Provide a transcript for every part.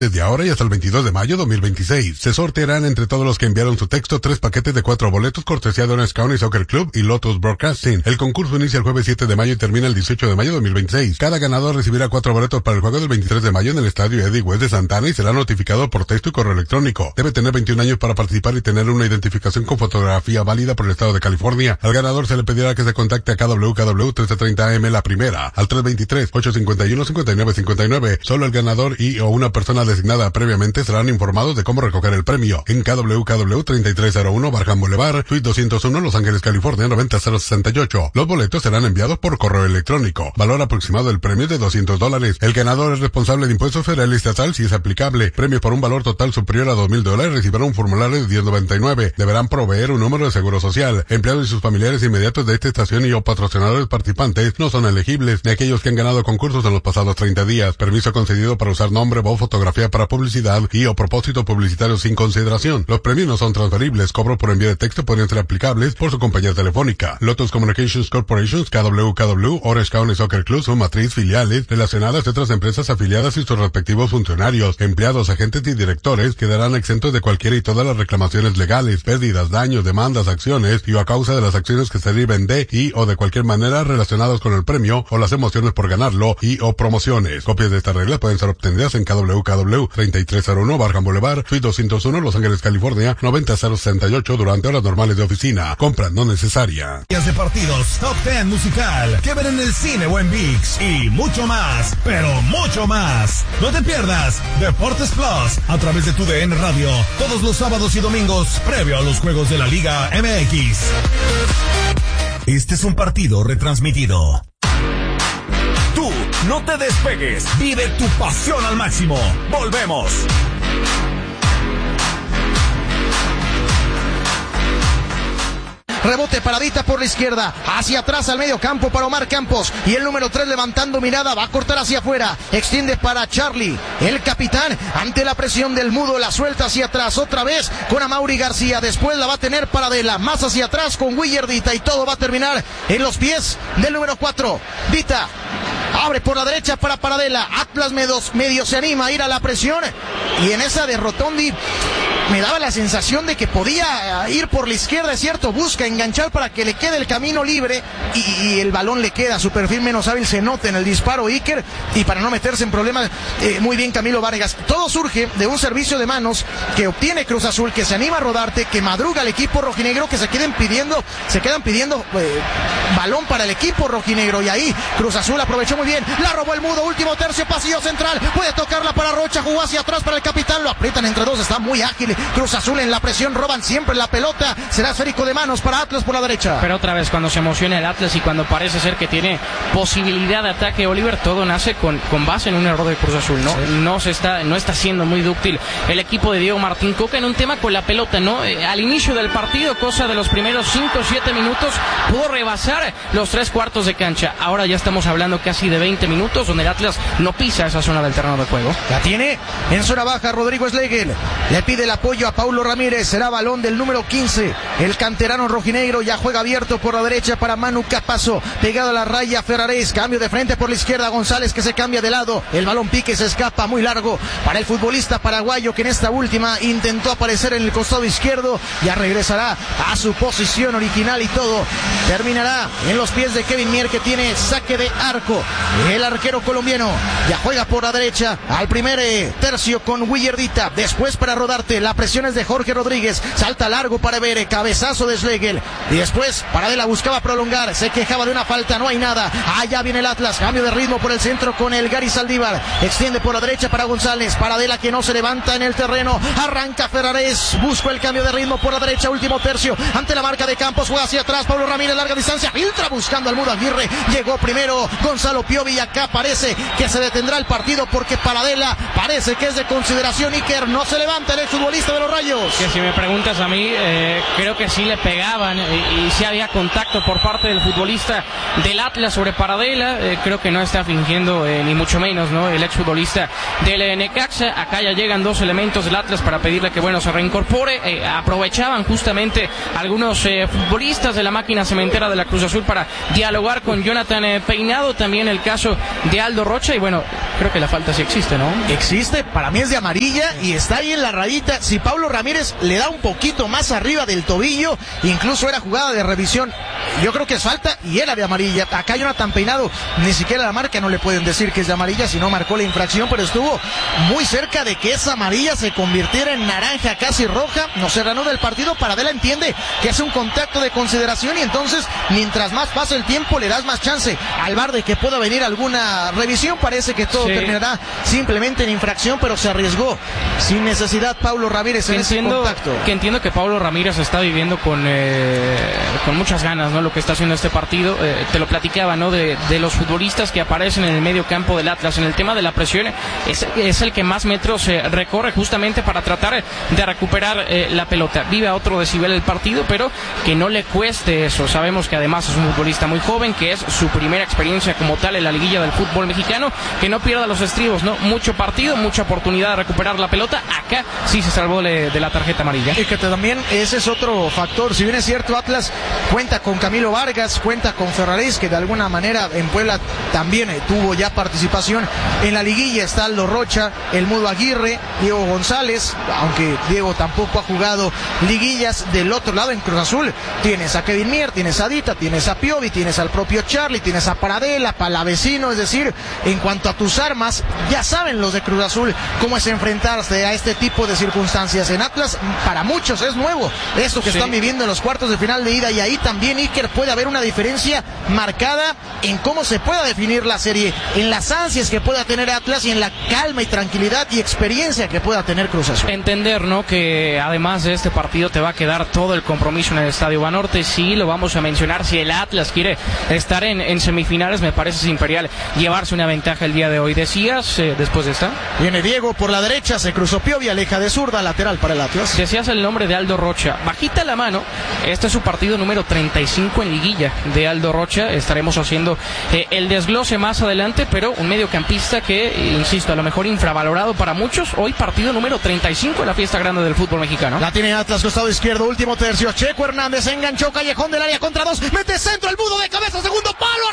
Desde ahora y hasta el 22 de mayo 2026, se sortearán entre todos los que enviaron su texto 3 paquetes de 4 boletos cortesía de Orange County Soccer Club y Lotus Broadcasting. El concurso inicia el jueves 7 de mayo y termina el 18 de mayo 2026. Cada ganador recibirá 4 boletos para el juego del 23 de mayo en el estadio Eddie West de Santana y será notificado por texto y correo electrónico. Debe tener 21 años para participar y tener una identificación con fotografía válida por el estado de California. Al ganador se le pedirá que se contacte a KWKW 1330 AM La Primera al 323-851-5959. Solo el ganador y o una persona designada previamente serán informados de cómo recoger el premio en KWKW 3301 Barham Boulevard, Suite 201, Los Ángeles, California 90068. Los boletos serán enviados por correo electrónico. Valor aproximado del premio es de $200. El ganador es responsable de impuestos federal y estatal si es aplicable. Premios por un valor total superior a $2,000 recibirán un formulario de $10.99. Deberán proveer un número de seguro social. Empleados y sus familiares inmediatos de esta estación y o patrocinadores participantes no son elegibles, ni aquellos que han ganado concursos en los pasados 30 días. Permiso concedido para usar nombre, voz, fotografía para publicidad y o propósito publicitario sin consideración. Los premios no son transferibles. Cobros por envío de texto podrían ser aplicables por su compañía telefónica. Lotus Communications Corporation, KWKW, Orange County Soccer Club, su matriz, filiales, relacionadas a otras empresas afiliadas y sus respectivos funcionarios, empleados, agentes y directores quedarán exentos de cualquiera y todas las reclamaciones legales, pérdidas, daños, demandas, acciones y o a causa de las acciones que se deriven de y o de cualquier manera relacionados con el premio o las emociones por ganarlo y o promociones. Copias de estas reglas pueden ser obtenidas en KWKW 3301 Barham Boulevard, Suite 201, Los Ángeles, California 90068 durante horas normales de oficina. Compra no necesaria. Días de partidos, Top 10 musical, que ver en el cine o en ViX y mucho más, pero mucho más. No te pierdas Deportes Plus a través de tu DN Radio todos los sábados y domingos previo a los juegos de la Liga MX. Este es un partido retransmitido. Tú no te despegues, vive tu pasión al máximo. Volvemos. Rebote, paradita por la izquierda, hacia atrás al medio campo para Omar Campos, y el número 3 levantando mirada, va a cortar hacia afuera, extiende para Charlie, el capitán, ante la presión del mudo, la suelta hacia atrás, otra vez con Amaury García, después la va a tener Paradela, más hacia atrás con Willardita, y todo va a terminar en los pies del número 4, Vita. Abre por la derecha para Paradela. Atlas medio se anima a ir a la presión. Y en esa de Rotondi me daba la sensación de que podía ir por la izquierda, es cierto. Busca enganchar para que le quede el camino libre. Y el balón le queda. Su perfil menos hábil se nota en el disparo Iker. Y para no meterse en problemas, muy bien Camilo Vargas. Todo surge de un servicio de manos que obtiene Cruz Azul, que se anima a Rodarte, que madruga el equipo rojinegro, que se quedan pidiendo balón para el equipo rojinegro. Y ahí Cruz Azul aprovechó muy bien, la robó el mudo, último tercio, pasillo central, puede tocarla para Rocha, jugó hacia atrás para el capitán, lo aprietan entre dos, está muy ágil Cruz Azul en la presión, roban siempre la pelota, será esférico de manos para Atlas por la derecha. Pero otra vez cuando se emociona el Atlas y cuando parece ser que tiene posibilidad de ataque Oliver, todo nace con base en un error de Cruz Azul, ¿no? Sí. No está siendo muy dúctil el equipo de Diego Martín Coca en un tema con la pelota, ¿no? Al inicio del partido, cosa de los primeros 5 o 7 minutos, pudo rebasar los 3/4 de cancha, ahora ya estamos hablando casi de 20 minutos donde el Atlas no pisa esa zona del terreno de juego. La tiene en zona baja Rodrigo Schlegel, le pide el apoyo a Paulo Ramírez, será balón del número 15, el canterano rojinegro ya juega abierto por la derecha para Manu Capazo, pegado a la raya Ferrares, cambio de frente por la izquierda, González que se cambia de lado, el balón pique, se escapa muy largo para el futbolista paraguayo que en esta última intentó aparecer en el costado izquierdo, ya regresará a su posición original y todo terminará en los pies de Kevin Mier, que tiene saque de arco. El arquero colombiano ya juega por la derecha al primer tercio con Willardita, después para Rodarte, la presión es de Jorge Rodríguez, salta largo para Bere, cabezazo de Schlegel, y después Paradela buscaba prolongar, se quejaba de una falta, no hay nada, allá viene el Atlas, cambio de ritmo por el centro con el Gary Saldívar, extiende por la derecha para González, Paradela que no se levanta en el terreno, arranca Ferrares, busca el cambio de ritmo por la derecha, último tercio, ante la marca de Campos, juega hacia atrás, Pablo Ramírez, larga distancia, filtra buscando al Mudo Aguirre, llegó primero Gonzalo Piovi, y acá parece que se detendrá el partido porque Paradela parece que es de consideración. Iker no se levanta, el futbolista de los Rayos. Que si me preguntas a mí, creo que sí le pegaban y sí había contacto por parte del futbolista del Atlas sobre Paradela. Creo que no está fingiendo ni mucho menos, ¿no? El exfutbolista del Necaxa. Acá ya llegan dos elementos del Atlas para pedirle que se reincorpore. Aprovechaban justamente algunos futbolistas de la máquina cementera de la Cruz Azul para dialogar con Jonathan Peinado. También el caso de Aldo Rocha y bueno, creo que la falta sí existe, ¿no? Existe, para mí es de amarilla y está ahí en la rayita. Si Paulo Ramírez le da un poquito más arriba del tobillo, incluso era jugada de revisión, yo creo que es falta y era de amarilla. Acá Jonathan Peinado, ni siquiera la marca no le pueden decir que es de amarilla, si no marcó la infracción, pero estuvo muy cerca de que esa amarilla se convirtiera en naranja, casi roja. No se reanuda el partido, Paradela entiende que es un contacto de consideración y entonces mientras más pasa el tiempo le das más chance al VAR de que pueda venir alguna revisión. Parece que todo terminará simplemente en infracción, pero se arriesgó sin necesidad Paulo Ramírez en ese contacto. Entiendo que Paulo Ramírez está viviendo con muchas ganas, ¿no? Lo que está haciendo este partido, te lo platicaba, ¿no? De los futbolistas que aparecen en el medio campo del Atlas, en el tema de la presión, es el que más metros recorre justamente para tratar de recuperar la pelota. Vive a otro decibel el partido, pero que no le cueste eso. Sabemos que además es un futbolista muy joven, que es su primera experiencia como tal en la liguilla del fútbol mexicano, que no pierda los estribos, ¿no? Mucho partido, mucha oportunidad de recuperar la pelota. Acá sí se salvó de la tarjeta amarilla. Y que también ese es otro factor. Si bien es cierto, Atlas cuenta con Camilo Vargas, cuenta con Ferraréis, que de alguna manera en Puebla también tuvo ya participación en la liguilla. Está Aldo Rocha, el Mudo Aguirre, Diego González, aunque Diego tampoco ha jugado liguillas. Del otro lado en Cruz Azul tienes a Kevin Mier, tienes a Dita, tienes a Piovi, tienes al propio Charlie, tienes a Paradela, Palavecino. Es decir, en cuanto a tus armas, ya saben los de Cruz Azul cómo es enfrentarse a este tipo de circunstancias. En Atlas para muchos es nuevo esto que están viviendo en los cuartos de final de ida, y ahí también, Iker, puede haber una diferencia marcada en cómo se pueda definir la serie, en las ansias que pueda tener Atlas y en la calma y tranquilidad y experiencia que pueda tener Cruz Azul. Entender, ¿no?, que además de este partido te va a quedar todo el compromiso en el Estadio Banorte. Sí, lo vamos a mencionar, si el Atlas quiere estar en semifinales, me parece imperial llevarse una ventaja el día de hoy. Decías, después de esta, viene Diego por la derecha, se cruzó Piovi, aleja de zurda, lateral para el Atlas. Decías el nombre de Aldo Rocha, bajita la mano, este es su partido número 35 en liguilla de Aldo Rocha. Estaremos haciendo el desglose más adelante, pero un mediocampista que, insisto, a lo mejor infravalorado para muchos. Hoy partido número 35 en la fiesta grande del fútbol mexicano. La tiene Atlas, costado izquierdo, último tercio. Checo Hernández enganchó, callejón del área contra dos, mete centro, el Mudo de cabeza, segundo palo,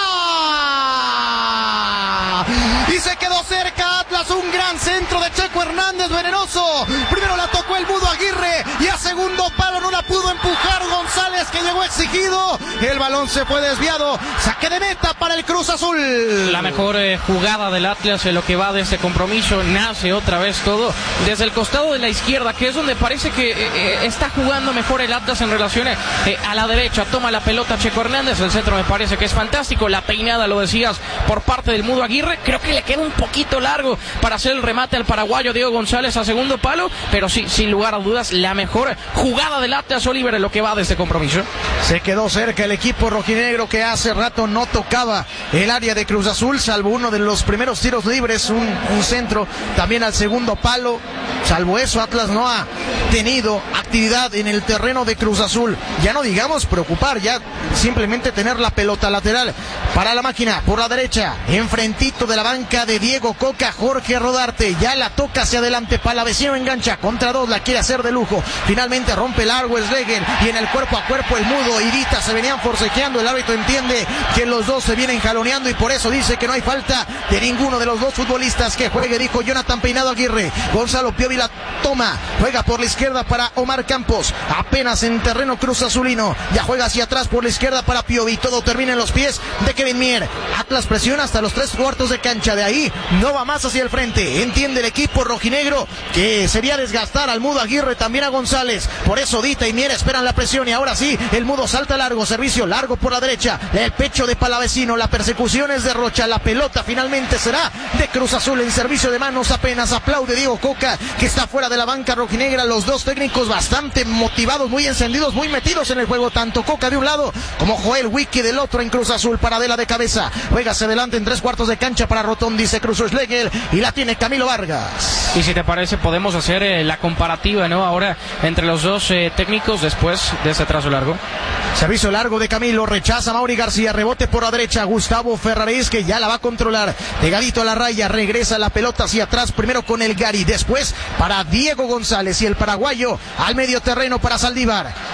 arriba. Y se quedó cerca Atlas, un gran centro de Checo Hernández, venenoso. Primero la tocó el Mudo Aguirre y a segundo palo no la pudo empujar González, que llegó exigido. El balón se fue desviado. Saque de meta para el Cruz Azul. La mejor jugada del Atlas en lo que va de este compromiso. Nace otra vez todo desde el costado de la izquierda, que es donde parece que está jugando mejor el Atlas en relación a la derecha. Toma la pelota Checo Hernández, el centro me parece que es fantástico. La peinada, lo decías, por parte del Mudo Aguirre. Creo que le queda un poquito largo para hacer el remate al paraguayo Diego González a segundo palo, pero sí, sin lugar a dudas, la mejor jugada del Atlas, Oliver, en lo que va de este compromiso. Se quedó cerca el equipo rojinegro, que hace rato no tocaba el área de Cruz Azul, salvo uno de los primeros tiros libres, un centro también al segundo palo. Salvo eso, Atlas no ha tenido actividad en el terreno de Cruz Azul. Ya no digamos preocupar, ya simplemente tener la pelota lateral para la máquina por la derecha, enfrentito de la banca de Diego Coca, Jorge Rodarte. Ya la toca hacia adelante, Palavecino engancha contra dos, la quiere hacer de lujo. Finalmente rompe largo Schlegel y en el cuerpo a cuerpo el Mudo y Dita se venían forcejeando. El árbitro entiende que los dos se vienen jaloneando y por eso dice que no hay falta de ninguno de los dos futbolistas que juegue, dijo Jonathan Peinado Aguirre. Gonzalo Piovi la toma, juega por la izquierda para Omar Campos, apenas en terreno Cruz Azulino, ya juega hacia atrás por la izquierda para Piovi, todo termina en los pies de Kevin Mier. Atlas presiona hasta los 3 cuartos de cancha, de ahí no va más hacia el frente. Entiende el equipo rojinegro que sería desgastar al Mudo Aguirre, también a González, por eso Dita y Mier esperan la presión y ahora sí, el Mudo salta largo, servicio largo por la derecha, el pecho de Palavecino, la persecución es de Rocha, la pelota finalmente será de Cruz Azul en servicio de manos apenas. Aplaude Diego Coca, que está fuera de la banca rojinegra. Los dos técnicos bastante motivados, muy encendidos, muy metidos en el juego, tanto Coca de un lado como Joel Wiki del otro en Cruz Azul. Paradela de cabeza, juega hacia adelante en 3 cuartos de cancha para Rotondi, se cruzó Schlegel y la tiene Camilo Vargas. Y si te parece podemos hacer la comparativa, ¿no?, ahora entre los dos técnicos después de ese trazo largo. Servicio largo de Camilo, rechaza Mauri García, rebote por la derecha, Gustavo Ferraréis, que ya la va a controlar, pegadito a la raya, regresa la pelota hacia atrás, primero con el Gary, después para Diego González y el paraguayo al medio terreno para Saldívar.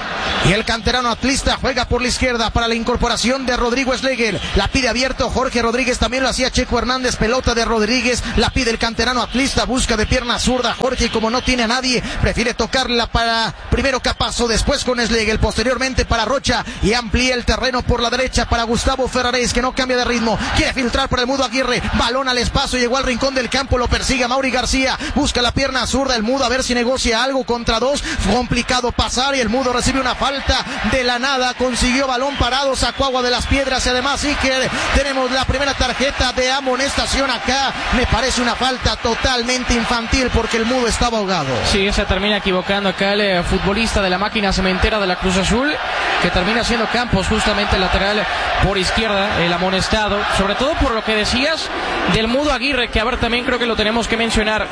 Y el canterano atlista juega por la izquierda para la incorporación de Rodrigo Schlegel. La pide abierto Jorge Rodríguez, también lo hacía Checo Hernández. Pelota de Rodríguez, la pide el canterano atlista, busca de pierna zurda Jorge, y como no tiene a nadie, prefiere tocarla para primero Capazo, después con Schlegel, posteriormente para Rocha, y amplía el terreno por la derecha para Gustavo Ferraréis, que no cambia de ritmo, quiere filtrar para el Mudo Aguirre, balón al espacio, llegó al rincón del campo, lo persigue Mauri García, busca la pierna zurda el Mudo a ver si negocia algo contra dos, complicado pasar, y el Mudo recibe una falta de la nada, consiguió balón parado, sacó agua de las piedras, y además sí que tenemos la primera tarjeta de amonestación acá. Me parece una falta totalmente infantil porque el Mudo estaba ahogado. Sí, se termina equivocando acá el futbolista de la máquina cementera de la Cruz Azul, que termina siendo Campos, justamente el lateral por izquierda, el amonestado, sobre todo por lo que decías del Mudo Aguirre, que a ver, también creo que lo tenemos que mencionar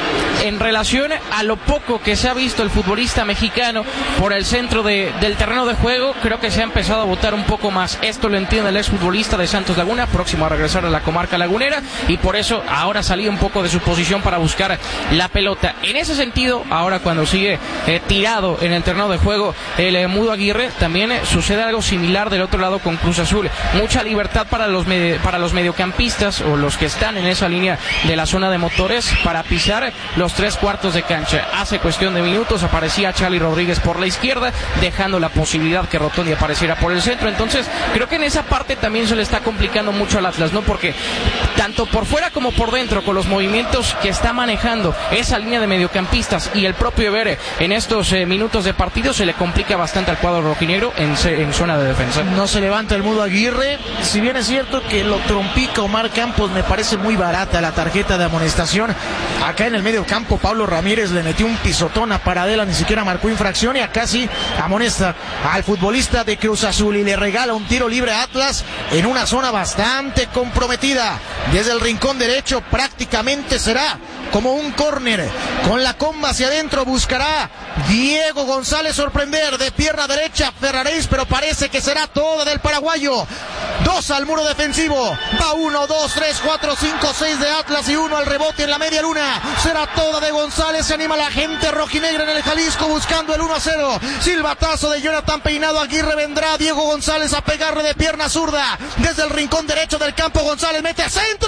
en relación a lo poco que se ha visto el futbolista mexicano por el centro del terreno de juego. Creo que se ha empezado a botar un poco más. Esto lo entiende el exfutbolista de Santos Laguna, próximo a regresar a la comarca lagunera, y por eso ahora salía un poco de su posición para buscar la pelota. En ese sentido, ahora cuando sigue tirado en el terreno de juego el Mudo Aguirre, también sucede algo similar del otro lado con Cruz Azul. Mucha libertad para los mediocampistas o los que están en esa línea de la zona de motores para pisar los 3/4 de cancha. Hace cuestión de minutos aparecía Charly Rodríguez por la izquierda, dejando la posibilidad que Rotondi apareciera por el centro. Entonces creo que en esa parte también se le está complicando mucho al Atlas, ¿no? Porque tanto por fuera como por dentro, con los movimientos que está manejando esa línea de mediocampistas y el propio Ebere en estos minutos de partido, se le complica bastante al cuadro rojinegro en zona de defensa. No se levanta el Mudo Aguirre, si bien es cierto que lo trompica Omar Campos. Me parece muy barata la tarjeta de amonestación. Acá en el medio campo Pablo Ramírez le metió un pisotón a Paradela, ni siquiera marcó infracción, y acá sí amonesta al futbolista de Cruz Azul y le regala un tiro libre a Atlas en una zona bastante comprometida. Desde el rincón derecho prácticamente será como un córner, con la comba hacia adentro buscará Diego González sorprender de pierna derecha Ferraréis, pero parece que será toda del paraguayo. 2 al muro defensivo, va 1, 2, 3, 4, 5, 6 de Atlas y 1 al rebote en la media luna. Será toda de González, se anima la gente rojinegra en el Jalisco buscando el 1-0. Silbatazo de Jonathan Peinado, Aguirre, vendrá Diego González a pegarle de pierna zurda desde el rincón derecho del campo. González mete a centro,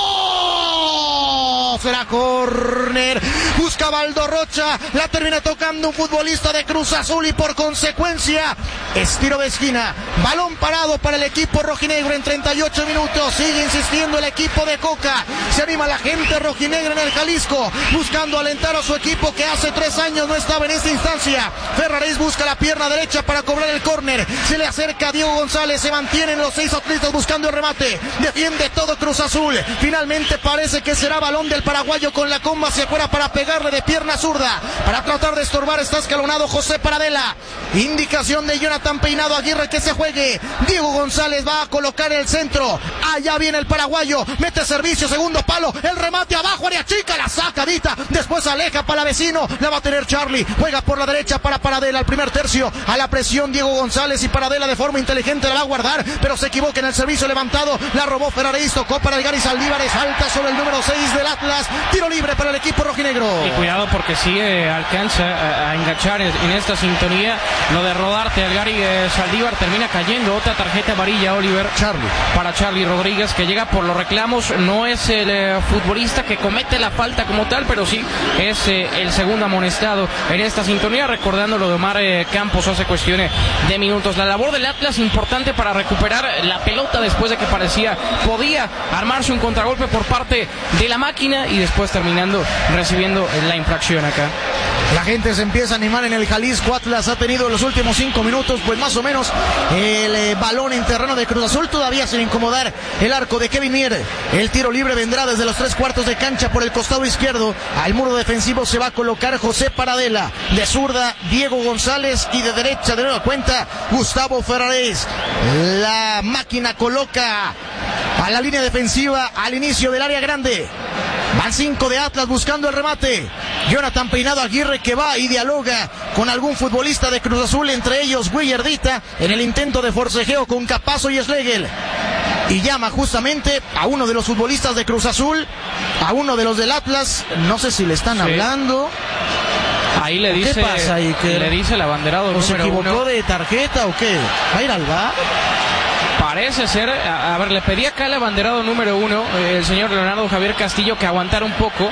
será córner, busca Baldo Rocha, la termina tocando un futbolista de Cruz Azul y por consecuencia es tiro de esquina, balón parado para el equipo rojinegro en 38 minutos. Sigue insistiendo el equipo de Coca, se anima la gente rojinegra en el Jalisco buscando alentar a su equipo que hace 3 años no estaba en esta instancia. Ferraréis busca la pierna derecha para cobrar el córner, se le acerca a Diego González, se mantienen los 6 atletas buscando el remate, defiende todo Cruz Azul, finalmente parece que será balón del paraguayo con la comba hacia afuera para pegarle de pierna zurda, para tratar de estorbar. Está escalonado José Paradela, indicación de Jonathan Peinado, Aguirre que se juegue, Diego González va a colocar el centro, allá viene el paraguayo, mete servicio, segundo palo, el remate abajo, área chica, la sacadita, después aleja para vecino, la va a tener Charly, juega por la derecha para Paradela, al primer tercio, a la presión Diego González, y Paradela de forma inteligente la va a guardar, pero se equivoca en el servicio levantado, la robó Ferraréis, tocó para el Gary Saldívares, falta sobre el número 6 del Atlas, tiro libre para el equipo rojinegro. Y cuidado porque sí alcanza a enganchar en esta sintonía lo de Rodarte al Gary Saldívar, termina cayendo otra tarjeta amarilla, Oliver, para Charly Rodríguez, que llega por los reclamos. No es el futbolista que comete la falta como tal, pero sí es el segundo amonestado en esta sintonía, recordando lo de Omar Campos hace cuestiones de minutos. La labor del Atlas importante para recuperar la pelota después de que podía armarse un contragolpe por parte de la máquina y después terminando recibiendo la infracción acá. La gente se empieza a animar en el Jalisco. Atlas ha tenido en los últimos 5 minutos pues más o menos el balón en terreno de Cruz Azul, todavía sin incomodar el arco de Kevin Mier. El tiro libre vendrá desde los 3/4 de cancha por el costado izquierdo. Al muro defensivo se va a colocar José Paradela, de zurda Diego González y de derecha de nueva cuenta Gustavo Ferraréis. La máquina coloca a la línea defensiva al inicio del área grande. Van 5 de Atlas buscando el remate. Jonathan Peinado, Aguirre que va y dialoga con algún futbolista de Cruz Azul, entre ellos Guillardita, en el intento de forcejeo con Capazo y Schlegel. Y llama justamente a uno de los futbolistas de Cruz Azul, a uno de los del Atlas. No sé si le están hablando. Ahí le dice, ¿qué pasa ahí? Le dice el abanderado ¿O se equivocó uno de tarjeta o qué? ¿Va a ir al VAR? Parece ser, a ver, le pedí acá al abanderado número 1, el señor Leonardo Javier Castillo, que aguantara un poco.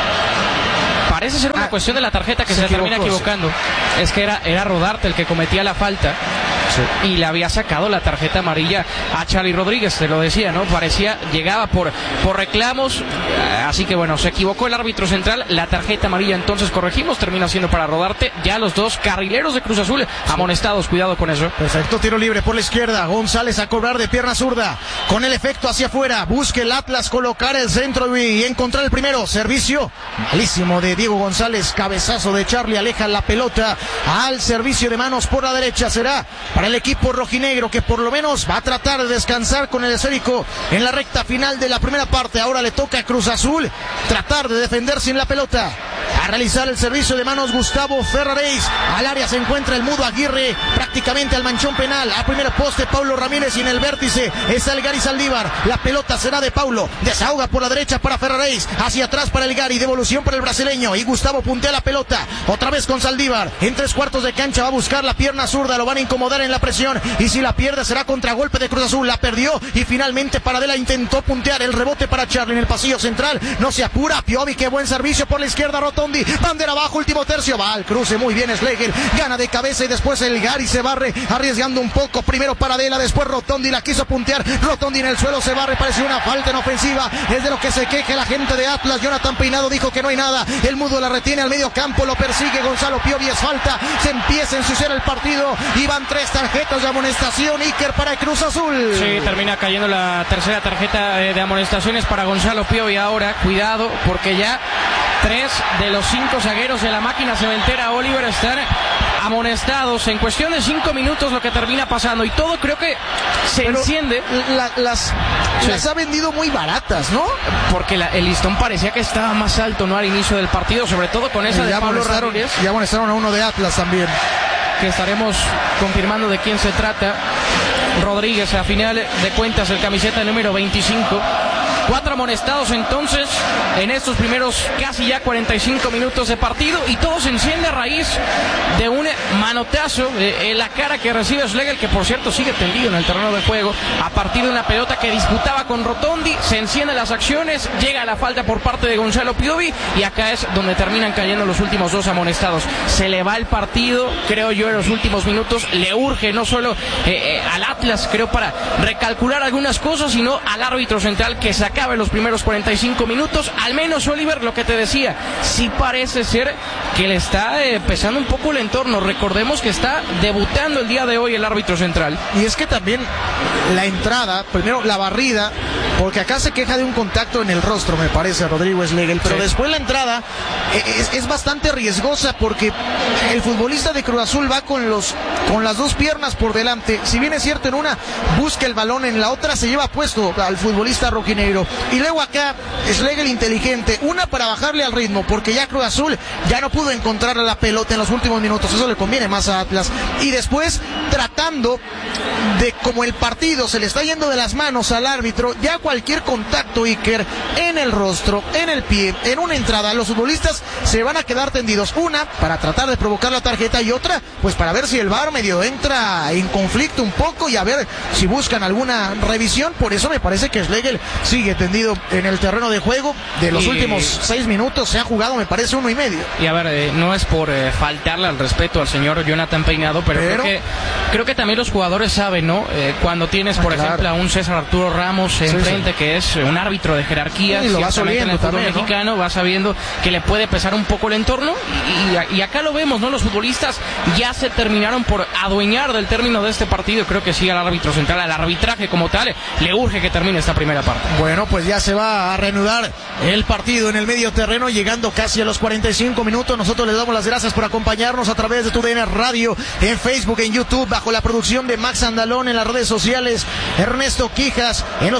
Parece ser una cuestión de la tarjeta que se termina equivocando. Sí. Es que era Rodarte el que cometía la falta. Sí. Y le había sacado la tarjeta amarilla a Charly Rodríguez, te lo decía, ¿no? Parecía, llegaba por reclamos, así que bueno, se equivocó el árbitro central, la tarjeta amarilla entonces corregimos, termina siendo para Rodarte, ya los dos carrileros de Cruz Azul amonestados, cuidado con eso. Perfecto, tiro libre por la izquierda, González a cobrar de pierna zurda, con el efecto hacia afuera, busca el Atlas colocar el centro y encontrar el primero, servicio, malísimo de Diego González, cabezazo de Charly, aleja la pelota al servicio de manos por la derecha, será para el equipo rojinegro que por lo menos va a tratar de descansar con el esférico en la recta final de la primera parte. Ahora le toca a Cruz Azul tratar de defender sin la pelota. A realizar el servicio de manos Gustavo Ferraréis. Al área se encuentra el Mudo Aguirre, prácticamente al manchón penal. A primer poste Paulo Ramírez y en el vértice está el Gary Saldívar. La pelota será de Paulo. Desahoga por la derecha para Ferraréis. Hacia atrás para el Gary. Devolución para el brasileño. Y Gustavo puntea la pelota. Otra vez con Saldívar. En 3/4 de cancha va a buscar la pierna zurda. Lo van a incomodar en la presión. Y si la pierde será contragolpe de Cruz Azul. La perdió y finalmente Paradela intentó puntear. El rebote para Charly en el pasillo central. No se apura. Piovi, qué buen servicio por la izquierda. Rotondi. Bandera abajo, último tercio, va al cruce, muy bien Schlegel, gana de cabeza y después el Gary se barre, arriesgando un poco, primero Paradela, después Rotondi, la quiso puntear, Rotondi en el suelo se barre, pareció una falta en ofensiva, es de lo que se queje la gente de Atlas. Jonathan Peinado dijo que no hay nada, el Mudo la retiene al medio campo, lo persigue Gonzalo Piovi, es falta, se empieza a ensuciar el partido y van 3 tarjetas de amonestación, Iker para el Cruz Azul. Sí, termina cayendo la tercera tarjeta de amonestaciones para Gonzalo Piovi. Ahora, cuidado, porque ya 3 de los 5 zagueros de la máquina cementera Oliver están amonestados en cuestión de 5 minutos, lo que termina pasando y todo creo que se enciende. Las ha vendido muy baratas, ¿no? Porque el listón parecía que estaba más alto, ¿no? Al inicio del partido, sobre todo con esa de Pablo Ramírez. Ya amonestaron a uno de Atlas también, que estaremos confirmando de quién se trata. Rodríguez, a final de cuentas, el camiseta número 25. 4 amonestados entonces en estos primeros casi ya 45 minutos de partido y todo se enciende a raíz de un manotazo en la cara que recibe Schlegel, que por cierto sigue tendido en el terreno de juego a partir de una pelota que disputaba con Rotondi. Se encienden las acciones, llega la falta por parte de Gonzalo Piovi y acá es donde terminan cayendo los últimos 2 amonestados. Se le va el partido, creo yo, en los últimos minutos. Le urge no solo al Atlas, creo, para recalcular algunas cosas, sino al árbitro central que se acabe los primeros 45 minutos. Al menos, Oliver, lo que te decía, sí parece ser que le está pesando un poco el entorno. Recordemos que está debutando el día de hoy el árbitro central. Y es que también la entrada, primero la barrida, porque acá se queja de un contacto en el rostro, me parece, Rodrigo Schlegel, pero sí, después la entrada es bastante riesgosa porque el futbolista de Cruz Azul va con las 2 piernas por delante. Si bien es cierto, en una busca el balón, en la otra se lleva puesto al futbolista rojinegro. Y luego acá Schlegel inteligente, una para bajarle al ritmo, porque ya Cruz Azul ya no pudo encontrar la pelota en los últimos minutos, eso le conviene más a Atlas. Y después tratando de, como el partido se le está yendo de las manos al árbitro, ya cualquier contacto, Iker, en el rostro, en el pie, en una entrada, los futbolistas se van a quedar tendidos. Una para tratar de provocar la tarjeta y otra pues para ver si el VAR medio entra en conflicto un poco y a ver si buscan alguna revisión. Por eso me parece que Schlegel sigue tendido en el terreno de juego. De los últimos 6 minutos se ha jugado, me parece, 1,5. Y a ver, no es por faltarle al respeto al señor Jonathan Peinado, pero creo que también los jugadores saben, ¿no? Cuando tienes, por ejemplo, a un César Arturo Ramos enfrente, que es un árbitro de jerarquía, y lo va sabiendo en el fútbol también, mexicano, ¿no? Va sabiendo que le puede pesar un poco el entorno, y acá lo vemos, ¿no? Los futbolistas ya se terminaron por adueñar del término de este partido. Creo que sí, al árbitro central, al arbitraje como tal, le urge que termine esta primera parte. Bueno, pues ya se va a reanudar el partido en el medio terreno, llegando casi a los 45 minutos. Nosotros les damos las gracias por acompañarnos a través de TUDN Radio, en Facebook, en YouTube, bajo la producción de Max Andalón, en las redes sociales, Ernesto Quijas, en los comentarios.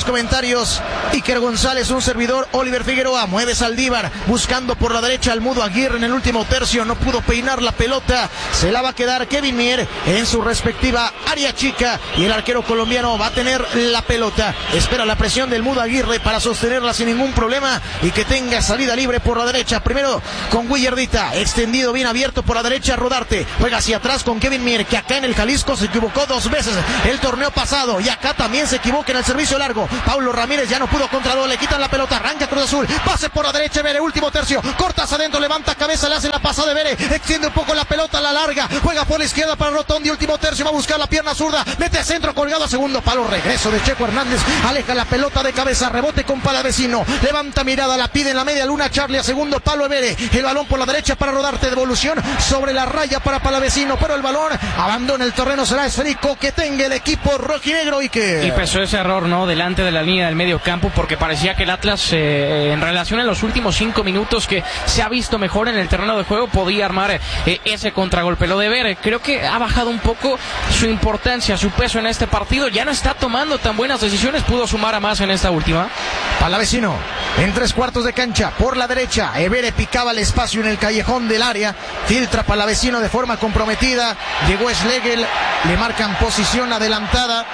comentarios. Iker González, un servidor, Oliver Figueroa. Mueve Saldívar, buscando por la derecha al Mudo Aguirre en el último tercio. No pudo peinar la pelota. Se la va a quedar Kevin Mier en su respectiva área chica. Y el arquero colombiano va a tener la pelota. Espera la presión del Mudo Aguirre para sostenerla sin ningún problema y que tenga salida libre por la derecha. Primero con Willardita, extendido bien abierto por la derecha. Rodarte juega hacia atrás con Kevin Mier, que acá en el Jalisco se equivocó 2 veces el torneo pasado y acá también se equivoca en el servicio largo. Paulo Ramírez ya no pudo contra 2, le quitan la pelota, arranca Cruz Azul, pase por la derecha, Vere, último tercio, cortas adentro, levanta cabeza, le hace la pasada de Vere, extiende un poco la pelota, la larga, juega por la izquierda para Rotondi, último tercio, va a buscar la pierna zurda, mete a centro, colgado a segundo palo, regreso de Checo Hernández, aleja la pelota de cabeza, rebote con Palavecino, levanta mirada, la pide en la media luna Charlie a segundo palo, Vere, el balón por la derecha para Rodarte, devolución sobre la raya para Palavecino, pero el balón abandona el terreno, será esférico que tenga el equipo rojinegro y pesó ese error, ¿no? Delante de la línea del medio campo, porque parecía que el Atlas, en relación a los últimos 5 minutos que se ha visto mejor en el terreno de juego, podía armar ese contragolpe. Lo de Vere, creo que ha bajado un poco su importancia, su peso en este partido, ya no está tomando tan buenas decisiones, pudo sumar a más en esta última. Palavecino en 3/4 de cancha, por la derecha, Evere picaba el espacio en el callejón del área, filtra Palavecino de forma comprometida, llegó Schlegel, le marcan posición adelantada,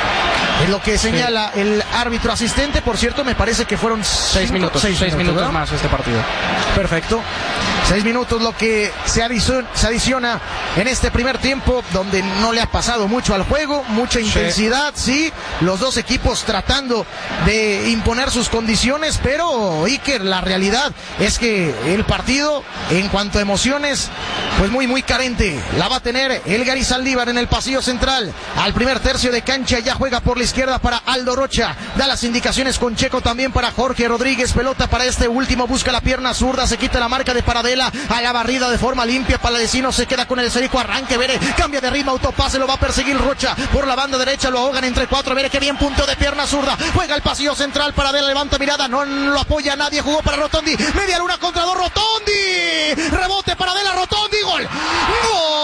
es lo que señala el árbitro asistente. Por cierto, me parece que fueron 6 minutos más este partido. Perfecto, 6 minutos lo que se adiciona en este primer tiempo, donde no le ha pasado mucho al juego, mucha intensidad, sí, los dos equipos tratando de imponer sus condiciones, pero Iker, la realidad es que el partido, en cuanto a emociones, pues muy carente. La va a tener el Gary Saldívar en el pasillo central, al primer tercio de cancha, ya juega por la izquierda para Aldo Rocha, da las indicaciones con Checo también para Jorge Rodríguez, pelota para este último, busca la pierna zurda, se quita la marca de Paradela, a la barrida de forma limpia, Palavecino se queda con el esférico, arranque Vere, cambia de ritmo, autopase, lo va a perseguir Rocha, por la banda derecha lo ahogan entre 4, Vere, que bien punto de pierna zurda, juega el pasillo central, Paradela levanta mirada, no lo apoya nadie, jugó para Rotondi, media luna contra 2, Rotondi, rebote Paradela, Rotondi, gol, ¡gol!